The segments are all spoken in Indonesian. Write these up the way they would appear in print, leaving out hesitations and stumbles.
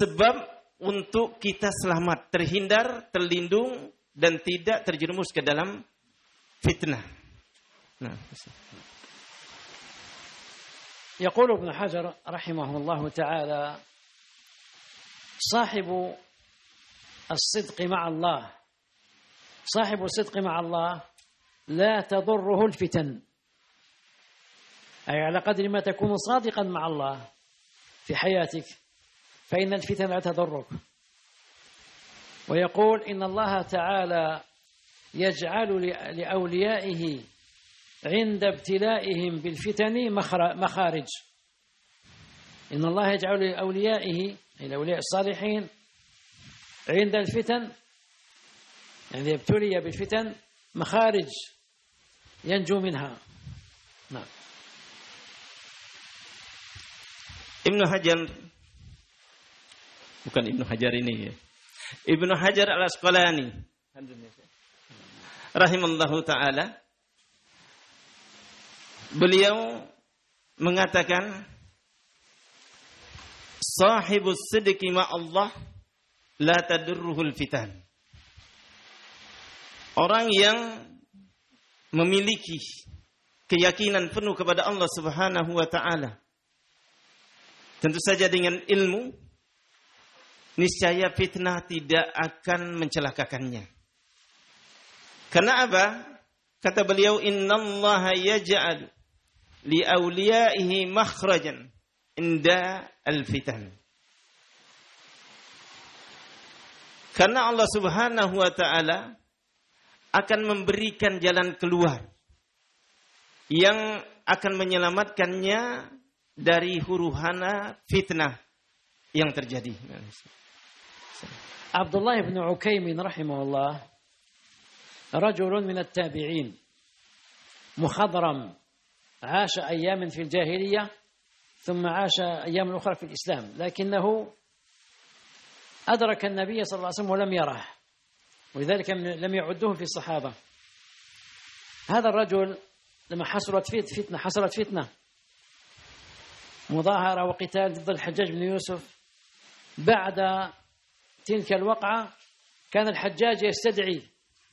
sebab untuk kita selamat, terhindar, terlindung dan tidak terjerumus ke dalam fitnah. Nah, يقول ابن حجر رحمه الله تعالى: صاحب الصدق مع الله صاحب الصدق مع الله لا تضره الفتن، أي على قدر ما تكون صادقا مع الله في حياتك فإن الفتن لا تضرك. ويقول إن الله تعالى يجعل لأوليائه عند ابتلائهم بالفتن مخارج. إن الله يجعل لأوليائه الأولياء الصالحين عند الفتن، يعني ابتلي بالفتن، مخارج ينجو منها. نعم. Ibnu Hajar, bukan Ibnu Hajar ini ya, Ibnu Hajar Al-Asqalani rahimallahu ta'ala, beliau mengatakan sahibus sidqi ma'allah la tadurruhul fitan. Orang yang memiliki keyakinan penuh kepada Allah Subhanahu wa ta'ala, tentu saja dengan ilmu, niscaya fitnah tidak akan mencelakakannya. Karena apa? Kata beliau, innallaha yaj'al li awliyaihi makhrajan inda al-fitan. Karena Allah Subhanahu wa ta'ala akan memberikan jalan keluar yang akan menyelamatkannya dari huru-hara fitnah yang terjadi. Abdullah bin Ukaimin rahimahullah رجل من التابعين مخضرم عاش أيام في الجاهلية ثم عاش أيام أخرى في الإسلام، لكنه أدرك النبي صلى الله عليه وسلم ولم يره، ولذلك لم يعدوه في الصحابة. هذا الرجل لما حصلت فتنة مظاهرة وقتال ضد الحجاج بن يوسف، بعد تلك الوقعة كان الحجاج يستدعي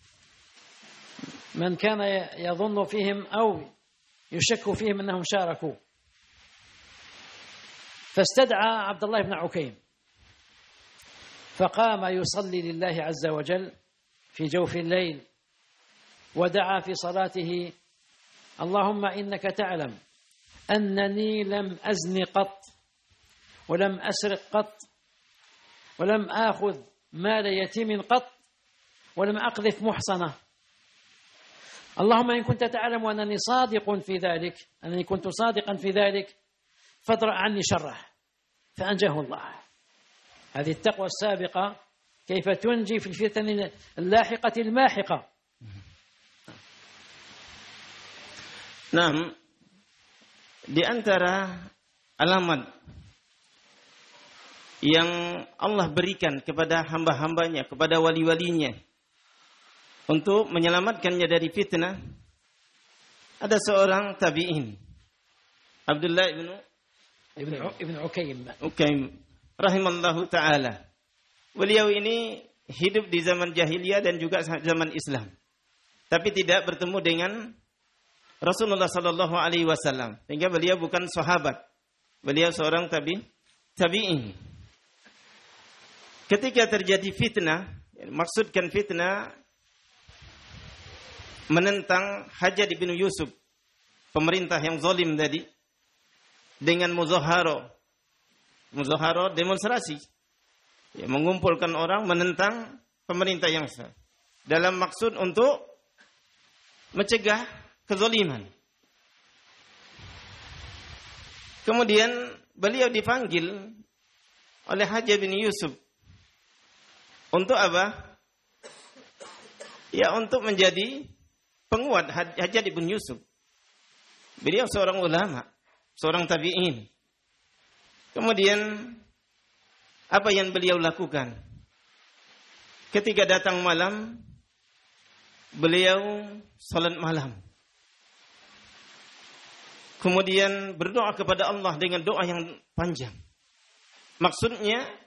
من كان يظن فيهم أو يشك فيهم أنهم شاركوا، فاستدعى عبد الله بن عكيم فقام يصلي لله عز وجل في جوف الليل، ودعا في صلاته: اللهم إنك تعلم أنني لم أزن قط ولم أسرق قط ولم آخذ مال يتيم قط ولم أقذف محصنة، اللهم إن كنت تعلم أنني صادق في ذلك، أنني كنت صادقا في ذلك، فادرأ عني شره. فأنجاه الله. هذه التقوى السابقة كيف تنجي في الفتن اللاحقة الماحقة. Nah, di antara alamat yang Allah berikan kepada hamba-hambanya, kepada wali-walinya, untuk menyelamatkannya dari fitnah, ada seorang tabi'in, Abdullah ibn Ukaim rahimallahu ta'ala. Beliau ini hidup di zaman jahiliyah dan juga zaman Islam, tapi tidak bertemu dengan Rasulullah sallallahu alaihi wasallam, sehingga beliau bukan sahabat. Beliau seorang tabi'in. Ketika terjadi fitnah, maksudkan fitnah menentang Hajjaj bin Yusuf, pemerintah yang zalim tadi, dengan muzahara demonstrasi, ya, mengumpulkan orang menentang pemerintah yang sah, dalam maksud untuk mencegah kezaliman. Kemudian beliau dipanggil oleh Hajjaj bin Yusuf untuk apa? Ya, untuk menjadi penguat Hajjaj bin Yusuf. Beliau seorang ulama, seorang tabi'in. Kemudian apa yang beliau lakukan? Ketika datang malam, beliau salat malam. Kemudian berdoa kepada Allah dengan doa yang panjang. Maksudnya